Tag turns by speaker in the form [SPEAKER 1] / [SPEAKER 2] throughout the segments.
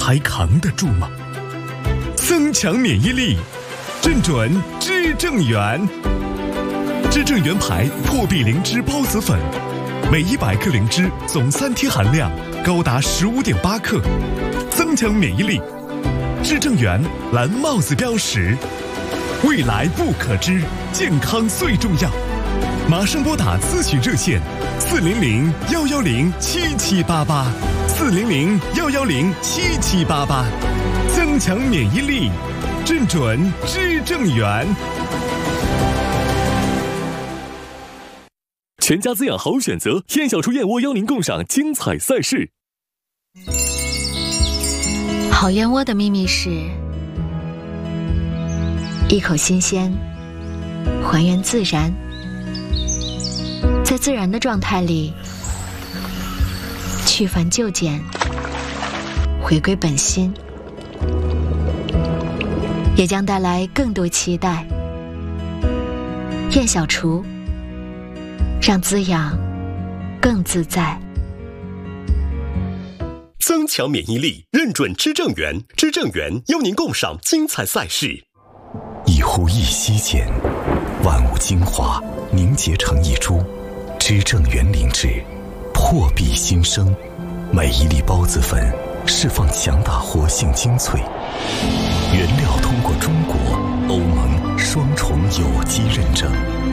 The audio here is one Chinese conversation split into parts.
[SPEAKER 1] 还扛得住吗？增强免疫力，正准知正元。知正元牌破壁灵芝孢子粉，每100克灵芝总3天含量高达15.8克，增强免疫力。知正元蓝帽子标识，未来不可知，健康最重要。马上拨打咨询热线400-110-7788，400-110-7788，增强免疫力，正准知正元。
[SPEAKER 2] 全家滋养好选择，燕小厨燕窝邀您共赏精彩赛事。
[SPEAKER 3] 好燕窝的秘密是一口新鲜，还原自然，在自然的状态里去繁就简，回归本心，也将带来更多期待。燕小厨，让滋养更自在。
[SPEAKER 4] 增强免疫力，认准知正元，知正元邀您共赏精彩赛事。
[SPEAKER 1] 一呼一吸间，万物精华凝结成一株，知正元灵芝，破壁新生。每一粒孢子粉释放强大活性精粹，原料通过中国、欧盟双重有机认证，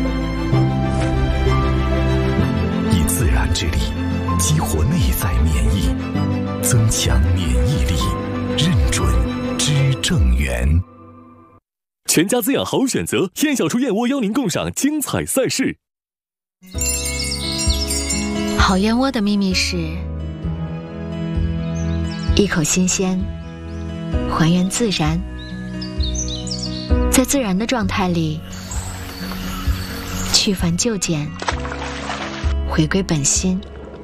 [SPEAKER 1] 以自然之力激活内在免疫，增强免疫力，认准知正元。
[SPEAKER 2] 全家滋养好选择，燕小厨燕窝邀您共赏精彩赛事。
[SPEAKER 3] 好燕窝的秘密是一口新鲜，还原自然，在自然的状态里去繁就简，回归本心，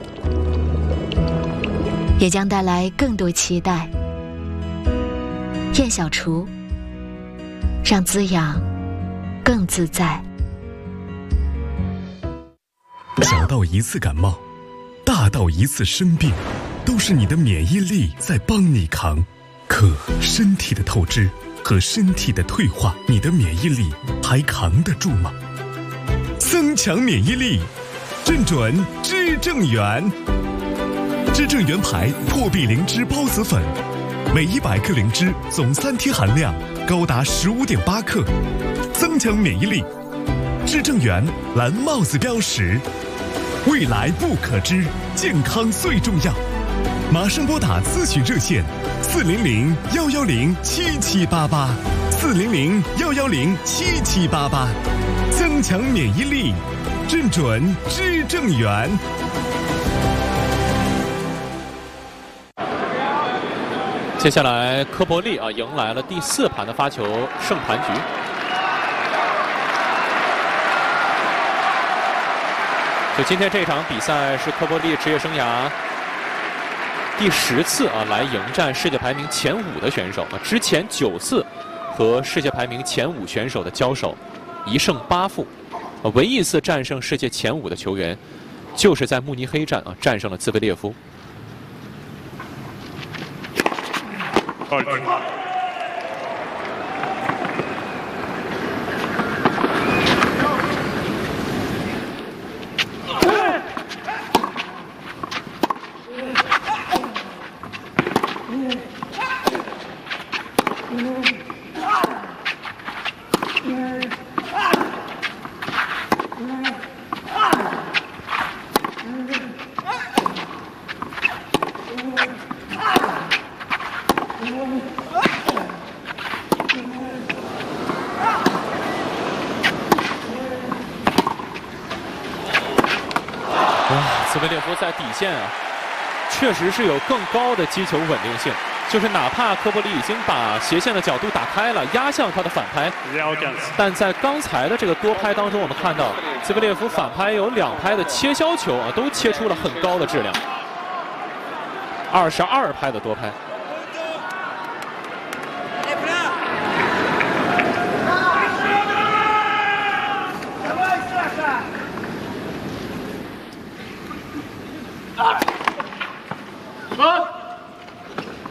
[SPEAKER 3] 也将带来更多期待。燕小厨，让滋养更自在。
[SPEAKER 1] 小到一次感冒，大到一次生病，都是你的免疫力在帮你扛。可身体的透支和身体的退化，你的免疫力还扛得住吗？增强免疫力，正准知正元。知正元牌破壁灵芝孢子粉，每100克灵芝总3天含量高达15.8克，增强免疫力。知正元蓝帽子标识，未来不可知，健康最重要。马上拨打咨询热线400-110-7788，400-110-7788，增强免疫力，正准知正元。
[SPEAKER 5] 接下来科伯利迎来了第4盘的发球胜盘局。就今天这场比赛是科伯利职业生涯第10次来迎战世界排名前5的选手。之前9次和世界排名前5选手的交手1胜8负，唯一一次战胜世界前5的球员就是在慕尼黑站战胜了兹维列夫。兹维列夫在底线确实是有更高的击球稳定性，就是哪怕科伯利已经把斜线的角度打开了，压向他的反拍，但在刚才的这个多拍当中，我们看到兹维列夫反拍有2拍的切削球都切出了很高的质量，22拍的多拍。
[SPEAKER 6] 啊！